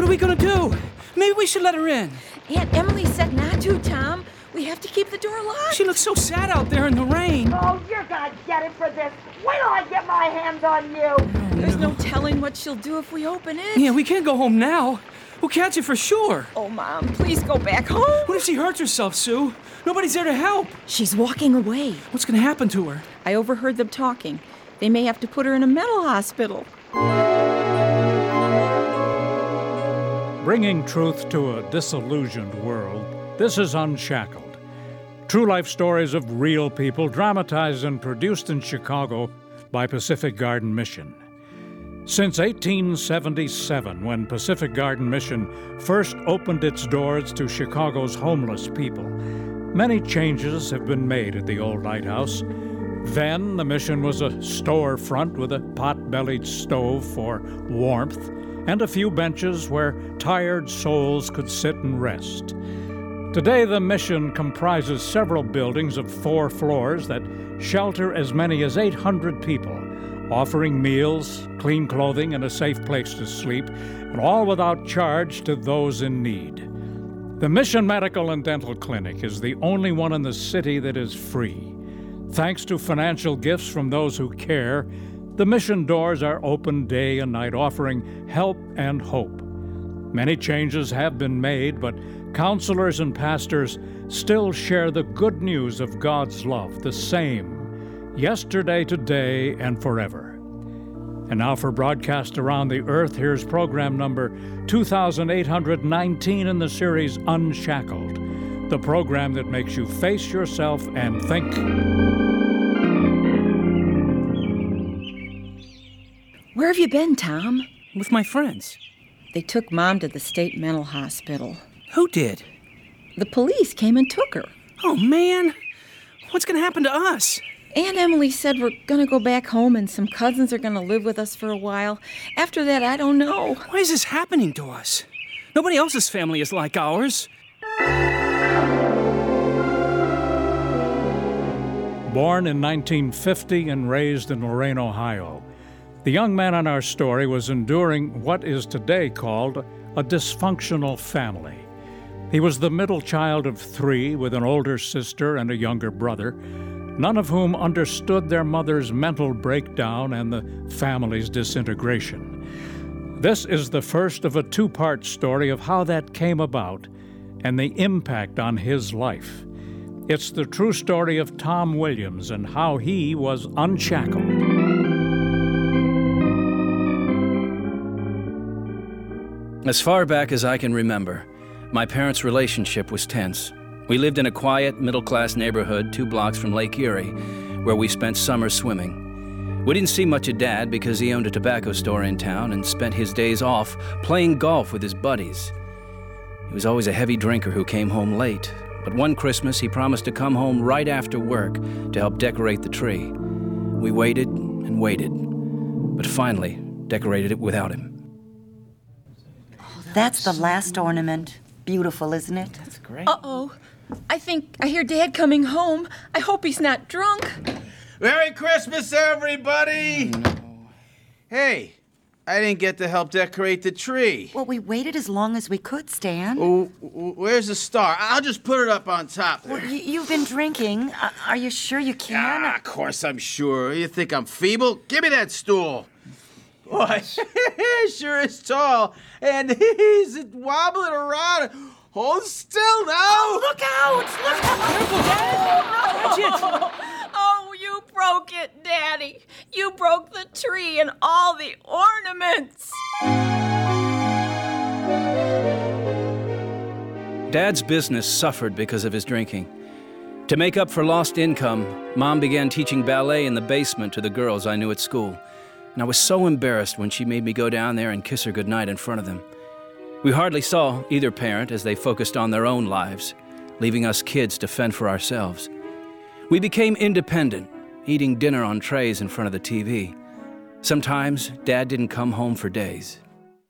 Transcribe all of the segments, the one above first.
are we going to do? Maybe we should let her in. Aunt Emily said not to, Tom. We have to keep the door locked. She looks so sad out there in the rain. Oh, you're gonna get it for this. Wait till I get my hands on you. There's no telling what she'll do if we open it. Yeah, we can't go home now. We'll catch it for sure. Oh, Mom, please go back home. What if she hurts herself, Sue? Nobody's there to help. She's walking away. What's going to happen to her? I overheard them talking. They may have to put her in a mental hospital. Bringing truth to a disillusioned world, this is Unshackled. True life stories of real people dramatized and produced in Chicago by Pacific Garden Mission. Since 1877, when Pacific Garden Mission first opened its doors to Chicago's homeless people, many changes have been made at the old lighthouse. Then, the mission was a storefront with a pot-bellied stove for warmth and a few benches where tired souls could sit and rest. Today, the mission comprises several buildings of 4 floors that shelter as many as 800 people, offering meals, clean clothing, and a safe place to sleep, and all without charge to those in need. The Mission Medical and Dental Clinic is the only one in the city that is free. Thanks to financial gifts from those who care, the mission doors are open day and night, offering help and hope. Many changes have been made, but counselors and pastors still share the good news of God's love, the same, yesterday, today, and forever. And now for broadcast around the earth, here's program number 2819 in the series Unshackled, the program that makes you face yourself and think. Where have you been, Tom? With my friends. They took Mom to the state mental hospital. Who did? The police came and took her. Oh, man. What's going to happen to us? Aunt Emily said we're going to go back home and some cousins are going to live with us for a while. After that, I don't know. Why is this happening to us? Nobody else's family is like ours. Born in 1950 and raised in Lorain, Ohio, the young man on our story was enduring what is today called a dysfunctional family. He was the middle child of 3 with an older sister and a younger brother, none of whom understood their mother's mental breakdown and the family's disintegration. This is the first of a 2-part story of how that came about and the impact on his life. It's the true story of Tom Williams and how he was unshackled. As far back as I can remember, my parents' relationship was tense. We lived in a quiet, middle-class neighborhood 2 blocks from Lake Erie, where we spent summers swimming. We didn't see much of Dad because he owned a tobacco store in town and spent his days off playing golf with his buddies. He was always a heavy drinker who came home late, but one Christmas he promised to come home right after work to help decorate the tree. We waited and waited, but finally decorated it without him. That's the last ornament. Beautiful, isn't it? That's great. Uh-oh. I think I hear Dad coming home. I hope he's not drunk. Merry Christmas, everybody! No. Hey, I didn't get to help decorate the tree. Well, we waited as long as we could, Stan. Oh, where's the star? I'll just put it up on top there. Well, you've been drinking. Are you sure you can? Of course I'm sure. You think I'm feeble? Give me that stool. Boy, sure is tall, and he's wobbling around. Hold still now. Look out! Look out! Oh, you broke it, Daddy. You broke the tree and all the ornaments. Dad's business suffered because of his drinking. To make up for lost income, Mom began teaching ballet in the basement to the girls I knew at school. And I was so embarrassed when she made me go down there and kiss her goodnight in front of them. We hardly saw either parent as they focused on their own lives, leaving us kids to fend for ourselves. We became independent, eating dinner on trays in front of the TV. Sometimes Dad didn't come home for days.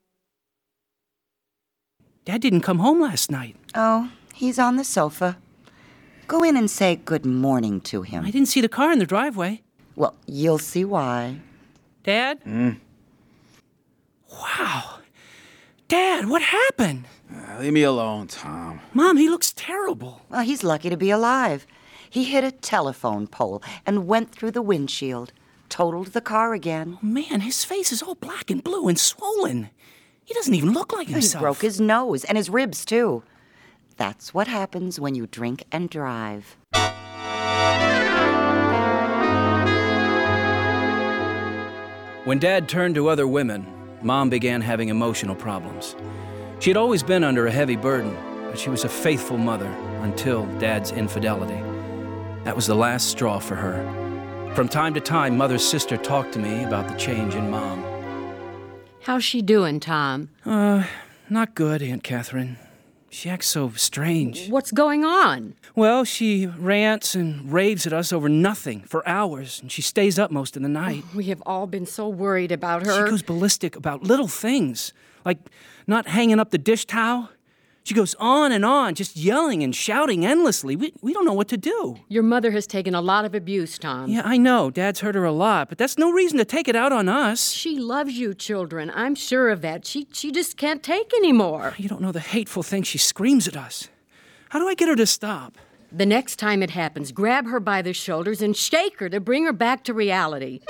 Dad didn't come home last night. Oh, he's on the sofa. Go in and say good morning to him. I didn't see the car in the driveway. Well, you'll see why. Dad? Wow. Dad, what happened? Leave me alone, Tom. Mom, he looks terrible. Well, he's lucky to be alive. He hit a telephone pole and went through the windshield. Totaled the car again. Man, his face is all black and blue and swollen. He doesn't even look like himself. He broke his nose and his ribs, too. That's what happens when you drink and drive. When Dad turned to other women, Mom began having emotional problems. She had always been under a heavy burden, but she was a faithful mother until Dad's infidelity. That was the last straw for her. From time to time, Mother's sister talked to me about the change in Mom. How's she doing, Tom? Not good, Aunt Catherine. She acts so strange. What's going on? Well, she rants and raves at us over nothing for hours, and she stays up most of the night. We have all been so worried about her. She goes ballistic about little things, like not hanging up the dish towel. She goes on and on, just yelling and shouting endlessly. We don't know what to do. Your mother has taken a lot of abuse, Tom. Yeah, I know. Dad's hurt her a lot, but that's no reason to take it out on us. She loves you children. I'm sure of that. She just can't take anymore. You don't know the hateful things she screams at us. How do I get her to stop? The next time it happens, grab her by the shoulders and shake her to bring her back to reality.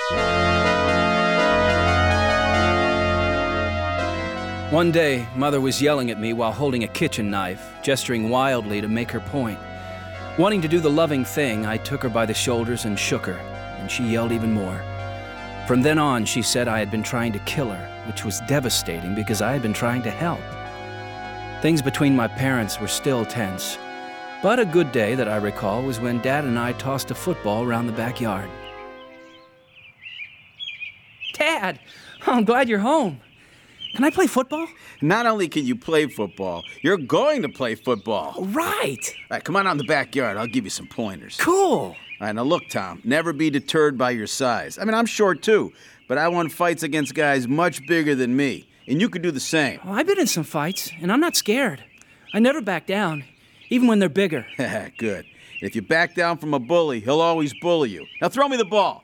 One day, Mother was yelling at me while holding a kitchen knife, gesturing wildly to make her point. Wanting to do the loving thing, I took her by the shoulders and shook her, and she yelled even more. From then on, she said I had been trying to kill her, which was devastating because I had been trying to help. Things between my parents were still tense, but a good day that I recall was when Dad and I tossed a football around the backyard. Dad! Oh, I'm glad you're home. Can I play football? Not only can you play football, you're going to play football. All Right! right, come on out in the backyard. I'll give you some pointers. Cool! All right, now look, Tom, never be deterred by your size. I mean, I'm short too, but I won fights against guys much bigger than me, and you could do the same. Well, I've been in some fights, and I'm not scared. I never back down, even when they're bigger. Good. And if you back down from a bully, he'll always bully you. Now throw me the ball.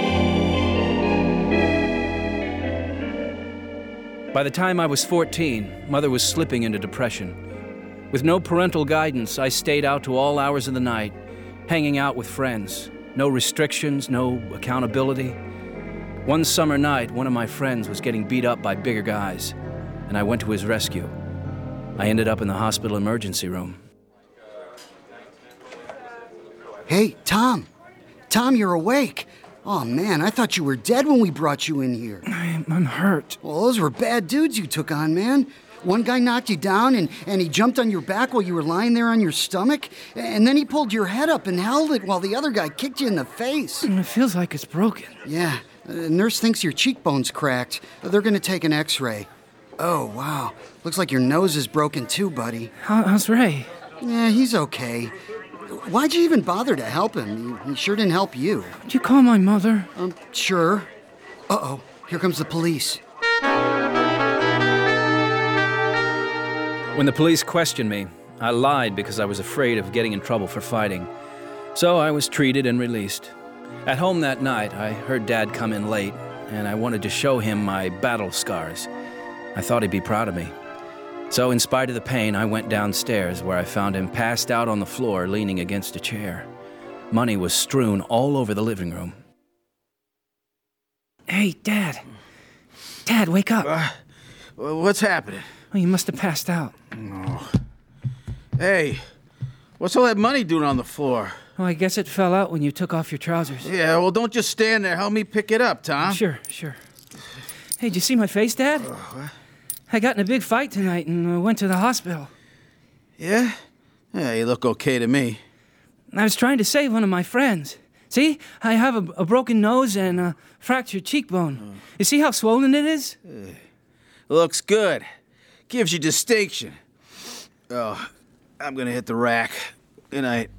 By the time I was 14, Mother was slipping into depression. With no parental guidance, I stayed out to all hours of the night, hanging out with friends. No restrictions, no accountability. One summer night, one of my friends was getting beat up by bigger guys, and I went to his rescue. I ended up in the hospital emergency room. Hey, Tom. Tom, you're awake. Oh, man, I thought you were dead when we brought you in here. I'm hurt. Well, those were bad dudes you took on, man. One guy knocked you down, and he jumped on your back while you were lying there on your stomach, and then he pulled your head up and held it while the other guy kicked you in the face. It feels like it's broken. Yeah, the nurse thinks your cheekbone's cracked. They're going to take an x-ray. Oh, wow. Looks like your nose is broken too, buddy. How's Ray? Yeah, he's okay. Why'd you even bother to help him? He sure didn't help you. Did you call my mother? Sure. Uh-oh, here comes the police. When the police questioned me, I lied because I was afraid of getting in trouble for fighting. So I was treated and released. At home that night, I heard Dad come in late, and I wanted to show him my battle scars. I thought he'd be proud of me. So in spite of the pain, I went downstairs where I found him passed out on the floor, leaning against a chair. Money was strewn all over the living room. Hey, Dad. Dad, wake up. What's happening? Oh, you must have passed out. Oh. Hey, what's all that money doing on the floor? Well, I guess it fell out when you took off your trousers. Yeah, well, don't just stand there. Help me pick it up, Tom. Sure. Hey, did you see my face, Dad? What? I got in a big fight tonight and went to the hospital. Yeah? Yeah, you look okay to me. I was trying to save one of my friends. See, I have a broken nose and a fractured cheekbone. You see how swollen it is? Looks good. Gives you distinction. Oh, I'm gonna hit the rack. Good night.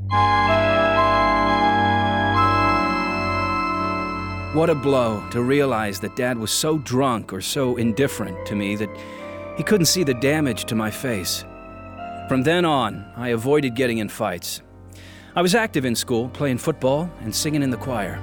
What a blow to realize that Dad was so drunk or so indifferent to me that he couldn't see the damage to my face. From then on, I avoided getting in fights. I was active in school, playing football and singing in the choir.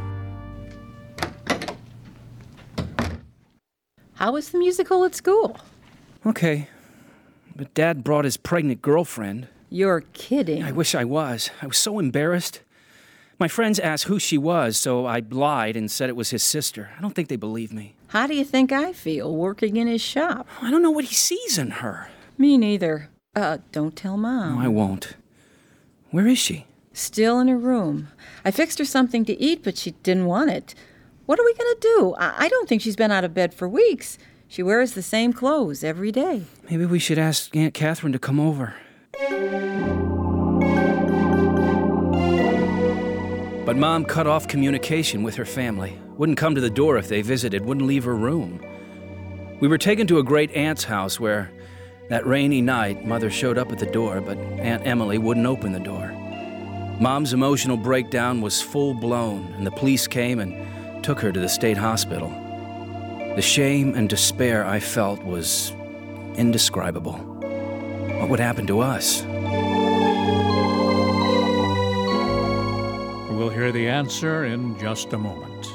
How was the musical at school? Okay, but Dad brought his pregnant girlfriend. You're kidding. I wish I was. I was so embarrassed. My friends asked who she was, so I lied and said it was his sister. I don't think they believe me. How do you think I feel working in his shop? I don't know what he sees in her. Me neither. Don't tell Mom. No, I won't. Where is she? Still in her room. I fixed her something to eat, but she didn't want it. What are we going to do? I don't think she's been out of bed for weeks. She wears the same clothes every day. Maybe we should ask Aunt Catherine to come over. But Mom cut off communication with her family. Wouldn't come to the door if they visited, wouldn't leave her room. We were taken to a great aunt's house where, that rainy night, Mother showed up at the door, but Aunt Emily wouldn't open the door. Mom's emotional breakdown was full-blown, and the police came and took her to the state hospital. The shame and despair I felt was indescribable. What would happen to us? We'll hear the answer in just a moment.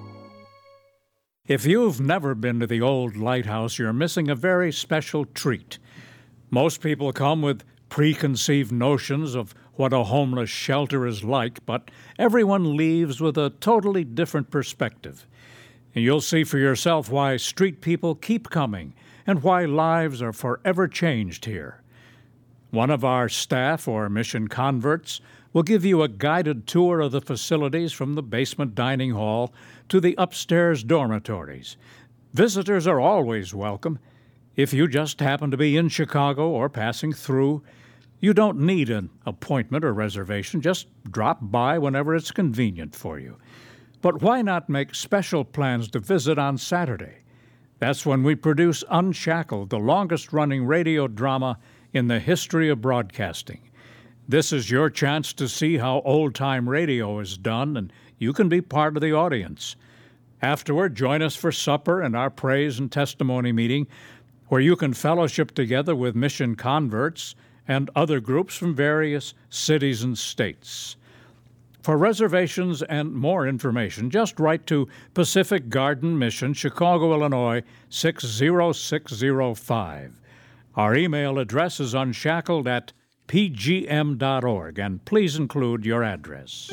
If you've never been to the old lighthouse, you're missing a very special treat. Most people come with preconceived notions of what a homeless shelter is like, but everyone leaves with a totally different perspective. And you'll see for yourself why street people keep coming and why lives are forever changed here. One of our staff or mission converts will give you a guided tour of the facilities from the basement dining hall to the upstairs dormitories. Visitors are always welcome. If you just happen to be in Chicago or passing through, you don't need an appointment or reservation. Just drop by whenever it's convenient for you. But why not make special plans to visit on Saturday? That's when we produce Unshackled, the longest-running radio drama in the history of broadcasting. This is your chance to see how old-time radio is done, and you can be part of the audience. Afterward, join us for supper and our praise and testimony meeting, where you can fellowship together with mission converts and other groups from various cities and states. For reservations and more information, just write to Pacific Garden Mission, Chicago, Illinois, 60605. Our email address is unshackled@pgm.org, and please include your address.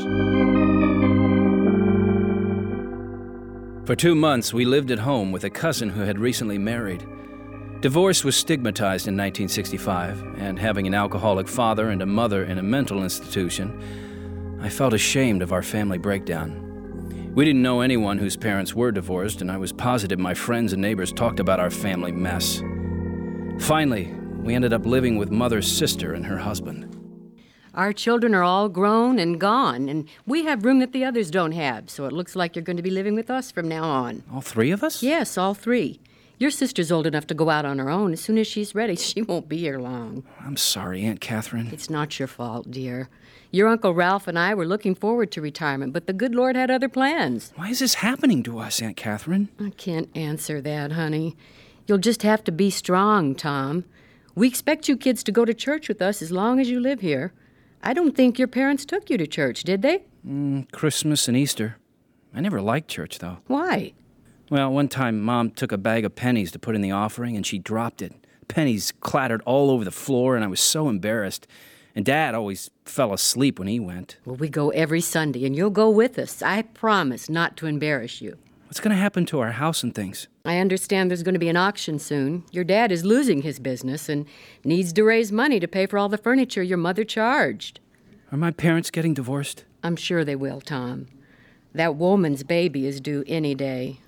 For 2 months, we lived at home with a cousin who had recently married. Divorce was stigmatized in 1965, and having an alcoholic father and a mother in a mental institution, I felt ashamed of our family breakdown. We didn't know anyone whose parents were divorced, and I was positive my friends and neighbors talked about our family mess. Finally, we ended up living with Mother's sister and her husband. Our children are all grown and gone, and we have room that the others don't have, so it looks like you're going to be living with us from now on. All 3 of us? Yes, all 3. Your sister's old enough to go out on her own. As soon as she's ready, she won't be here long. I'm sorry, Aunt Catherine. It's not your fault, dear. Your Uncle Ralph and I were looking forward to retirement, but the good Lord had other plans. Why is this happening to us, Aunt Catherine? I can't answer that, honey. You'll just have to be strong, Tom. We expect you kids to go to church with us as long as you live here. I don't think your parents took you to church, did they? Christmas and Easter. I never liked church, though. Why? Well, one time Mom took a bag of pennies to put in the offering, and she dropped it. Pennies clattered all over the floor, and I was so embarrassed. And Dad always fell asleep when he went. Well, we go every Sunday, and you'll go with us. I promise not to embarrass you. What's going to happen to our house and things? I understand there's going to be an auction soon. Your dad is losing his business and needs to raise money to pay for all the furniture your mother charged. Are my parents getting divorced? I'm sure they will, Tom. That woman's baby is due any day.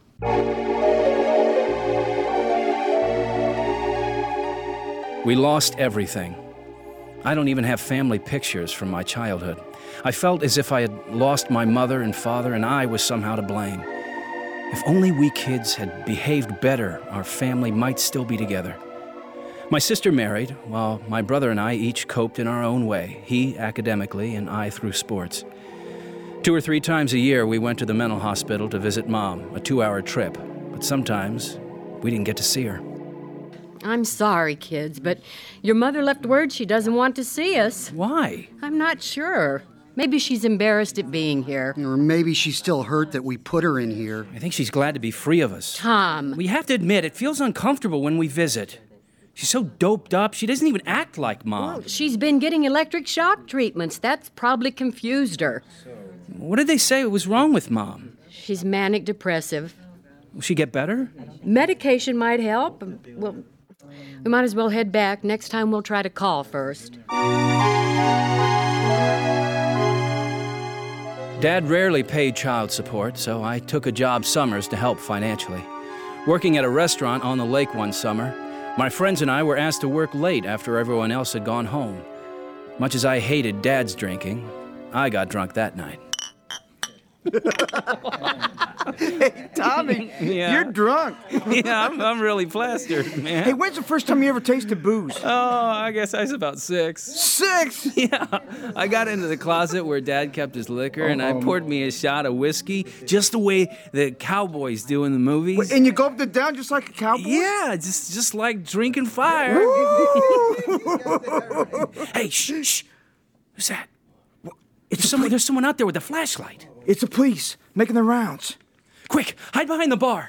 We lost everything. I don't even have family pictures from my childhood. I felt as if I had lost my mother and father, and I was somehow to blame. If only we kids had behaved better, our family might still be together. My sister married, while my brother and I each coped in our own way, he academically and I through sports. 2 or 3 times a year, we went to the mental hospital to visit Mom, a 2-hour trip, but sometimes we didn't get to see her. I'm sorry, kids, but your mother left word she doesn't want to see us. Why? I'm not sure. Maybe she's embarrassed at being here. Or maybe she's still hurt that we put her in here. I think she's glad to be free of us. Tom. We have to admit, it feels uncomfortable when we visit. She's so doped up, she doesn't even act like Mom. She's been getting electric shock treatments. That's probably confused her. What did they say was wrong with Mom? She's manic depressive. Will she get better? Medication might help. Well, we might as well head back. Next time we'll try to call first. Dad rarely paid child support, so I took a job summers to help financially. Working at a restaurant on the lake one summer, my friends and I were asked to work late after everyone else had gone home. Much as I hated Dad's drinking, I got drunk that night. Hey, Tommy, Yeah. you're drunk. Yeah, I'm really plastered, man. Hey, when's the first time you ever tasted booze? Oh, I guess I was about 6. 6? Yeah, I got into the closet where Dad kept his liquor, and I poured me a shot of whiskey, just the way the cowboys do in the movies. And you gulped it down just like a cowboy? Yeah, just like drinking fire. Hey, shh. Who's that? There's someone out there with a flashlight. It's the police, making the rounds. Quick, hide behind the bar.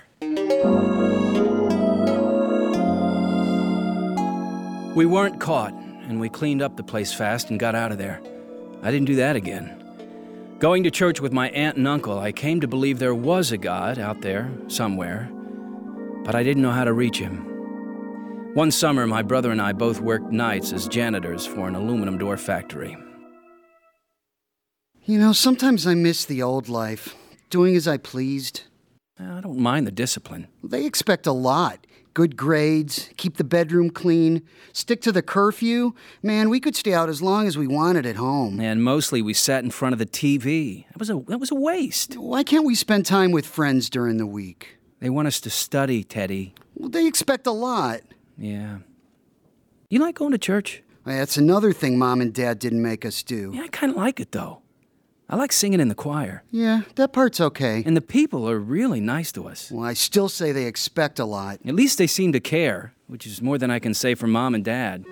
We weren't caught, and we cleaned up the place fast and got out of there. I didn't do that again. Going to church with my aunt and uncle, I came to believe there was a God out there somewhere, but I didn't know how to reach him. One summer, my brother and I both worked nights as janitors for an aluminum door factory. You know, sometimes I miss the old life, doing as I pleased. I don't mind the discipline. They expect a lot. Good grades, keep the bedroom clean, stick to the curfew. Man, we could stay out as long as we wanted at home. And mostly we sat in front of the TV. That was a waste. Why can't we spend time with friends during the week? They want us to study, Teddy. Well, they expect a lot. Yeah. You like going to church? That's another thing Mom and Dad didn't make us do. Yeah, I kind of like it, though. I like singing in the choir. Yeah, that part's okay. And the people are really nice to us. Well, I still say they expect a lot. At least they seem to care, which is more than I can say for Mom and Dad.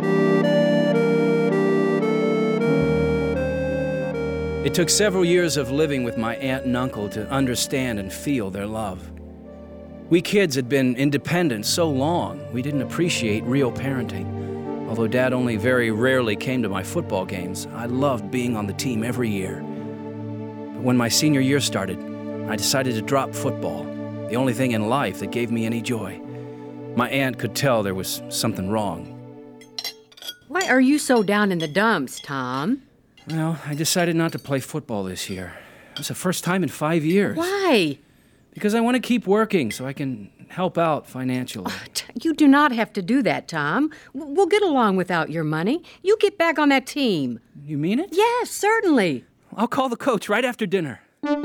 It took several years of living with my aunt and uncle to understand and feel their love. We kids had been independent so long, we didn't appreciate real parenting. Although Dad only very rarely came to my football games, I loved being on the team every year. But when my senior year started, I decided to drop football, the only thing in life that gave me any joy. My aunt could tell there was something wrong. Why are you so down in the dumps, Tom? Well, I decided not to play football this year. It was the first time in 5 years. Why? Because I want to keep working so I can help out financially. You do not have to do that, Tom. We'll get along without your money. You get back on that team. You mean it? Yes, certainly. I'll call the coach right after dinner.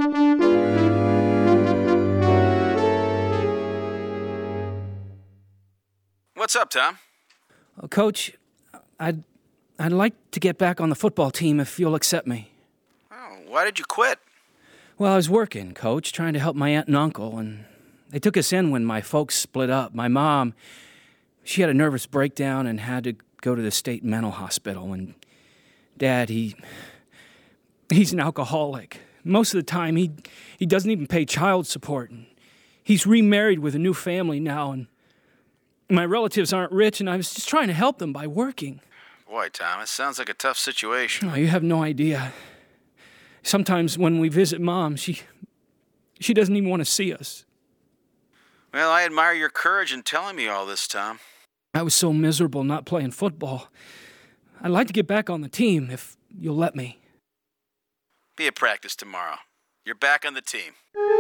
What's up, Tom? Coach, I'd like to get back on the football team if you'll accept me. Oh, why did you quit? Well, I was working, Coach, trying to help my aunt and uncle, and they took us in when my folks split up. My mom, she had a nervous breakdown and had to go to the state mental hospital. And Dad, he's an alcoholic. Most of the time, he doesn't even pay child support. And he's remarried with a new family now, and my relatives aren't rich, and I was just trying to help them by working. Boy, Tom, it sounds like a tough situation. Oh, you have no idea. Sometimes when we visit Mom, she doesn't even want to see us. Well, I admire your courage in telling me all this, Tom. I was so miserable not playing football. I'd like to get back on the team if you'll let me. Be at practice tomorrow. You're back on the team.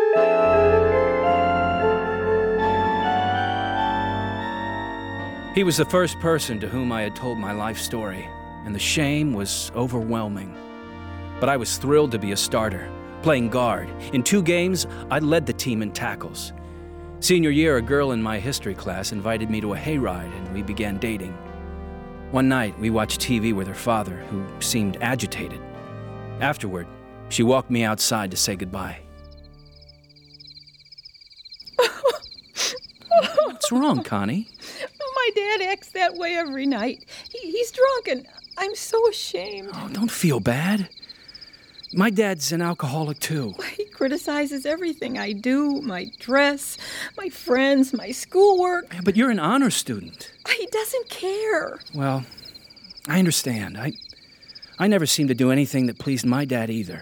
He was the first person to whom I had told my life story, and the shame was overwhelming. But I was thrilled to be a starter, playing guard. In 2 games, I led the team in tackles. Senior year, a girl in my history class invited me to a hayride, and we began dating. One night, we watched TV with her father, who seemed agitated. Afterward, she walked me outside to say goodbye. What's wrong, Connie? My dad acts that way every night. He's drunk, and I'm so ashamed. Oh, don't feel bad. My dad's an alcoholic, too. He criticizes everything I do, my dress, my friends, my schoolwork. But you're an honor student. He doesn't care. Well, I understand. I never seemed to do anything that pleased my dad either.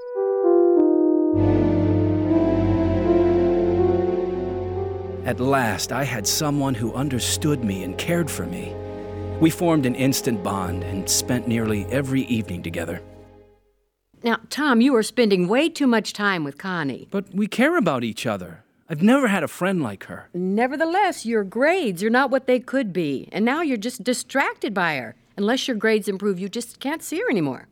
At last, I had someone who understood me and cared for me. We formed an instant bond and spent nearly every evening together. Now, Tom, you are spending way too much time with Connie. But we care about each other. I've never had a friend like her. Nevertheless, your grades are not what they could be, and now you're just distracted by her. Unless your grades improve, you just can't see her anymore.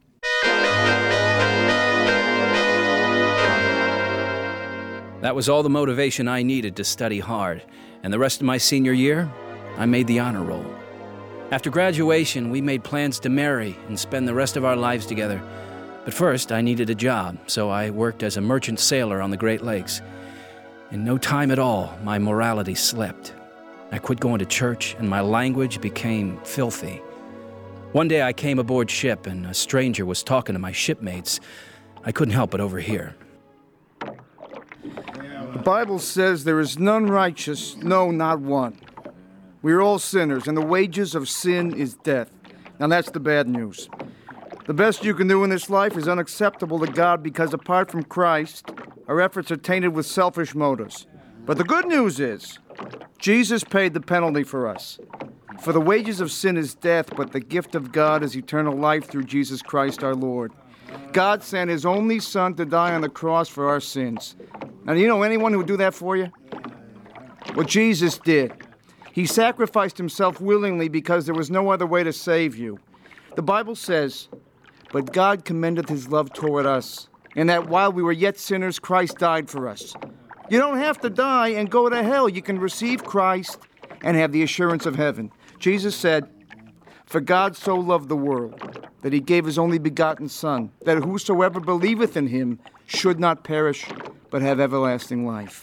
That was all the motivation I needed to study hard, and the rest of my senior year, I made the honor roll. After graduation, we made plans to marry and spend the rest of our lives together. But first, I needed a job, so I worked as a merchant sailor on the Great Lakes. In no time at all, my morality slipped. I quit going to church, and my language became filthy. One day I came aboard ship, and a stranger was talking to my shipmates. I couldn't help but overhear. The Bible says there is none righteous, no, not one. We are all sinners, and the wages of sin is death. Now that's the bad news. The best you can do in this life is unacceptable to God because apart from Christ, our efforts are tainted with selfish motives. But the good news is, Jesus paid the penalty for us. For the wages of sin is death, but the gift of God is eternal life through Jesus Christ our Lord. God sent his only Son to die on the cross for our sins. Now, do you know anyone who would do that for you? Well, Jesus did. He sacrificed himself willingly because there was no other way to save you. The Bible says, "But God commendeth his love toward us, and that while we were yet sinners, Christ died for us." You don't have to die and go to hell. You can receive Christ and have the assurance of heaven. Jesus said, "For God so loved the world, that he gave his only begotten Son, that whosoever believeth in him should not perish, but have everlasting life."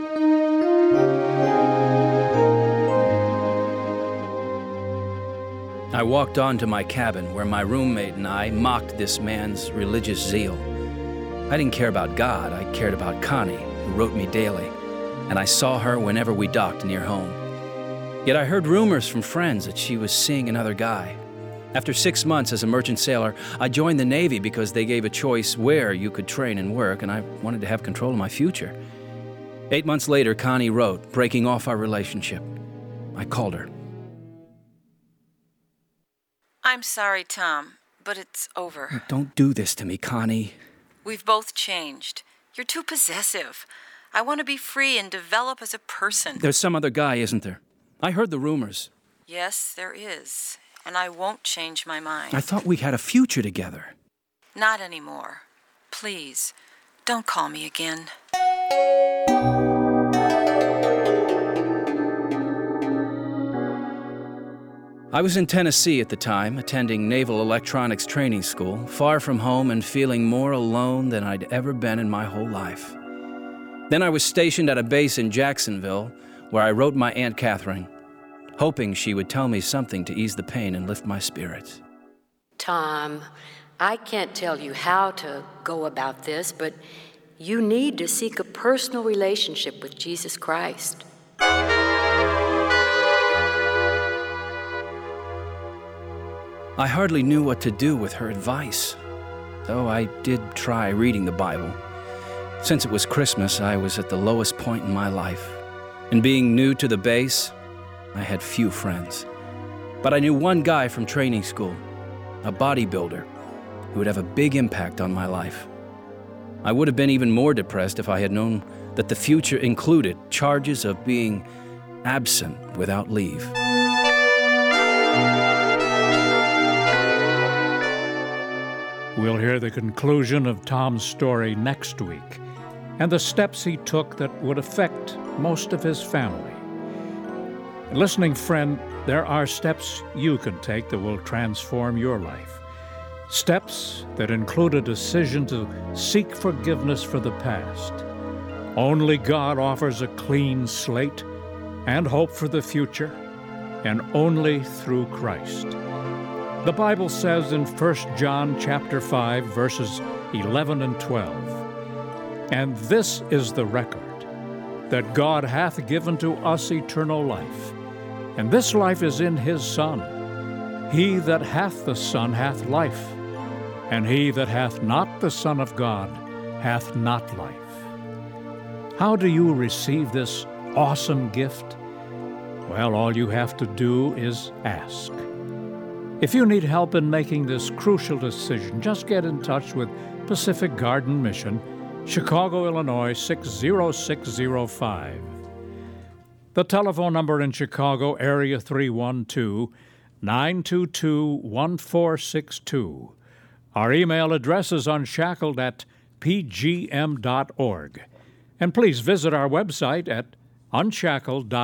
I walked on to my cabin where my roommate and I mocked this man's religious zeal. I didn't care about God, I cared about Connie, who wrote me daily, and I saw her whenever we docked near home. Yet I heard rumors from friends that she was seeing another guy. After 6 months as a merchant sailor, I joined the Navy because they gave a choice where you could train and work, and I wanted to have control of my future. 8 months later, Connie wrote, breaking off our relationship. I called her. I'm sorry, Tom, but it's over. Don't do this to me, Connie. We've both changed. You're too possessive. I want to be free and develop as a person. There's some other guy, isn't there? I heard the rumors. Yes, there is. And I won't change my mind. I thought we had a future together. Not anymore. Please, don't call me again. I was in Tennessee at the time, attending Naval Electronics Training School, far from home and feeling more alone than I'd ever been in my whole life. Then I was stationed at a base in Jacksonville, where I wrote my Aunt Catherine, hoping she would tell me something to ease the pain and lift my spirits. Tom, I can't tell you how to go about this, but you need to seek a personal relationship with Jesus Christ. I hardly knew what to do with her advice, though I did try reading the Bible. Since it was Christmas, I was at the lowest point in my life, and being new to the base, I had few friends. But I knew one guy from training school, a bodybuilder, who would have a big impact on my life. I would have been even more depressed if I had known that the future included charges of being absent without leave. We'll hear the conclusion of Tom's story next week and the steps he took that would affect most of his family. Listening friend, there are steps you can take that will transform your life. Steps that include a decision to seek forgiveness for the past. Only God offers a clean slate and hope for the future, and only through Christ. The Bible says in 1 John chapter 5, verses 11 and 12, And this is the record, that God hath given to us eternal life, and this life is in his Son. He that hath the Son hath life, and he that hath not the Son of God hath not life. How do you receive this awesome gift? Well, all you have to do is ask. If you need help in making this crucial decision, just get in touch with Pacific Garden Mission, Chicago, Illinois 60605. The telephone number in Chicago, area 312-922-1462. Our email address is unshackled@pgm.org. And please visit our website at unshackled.org.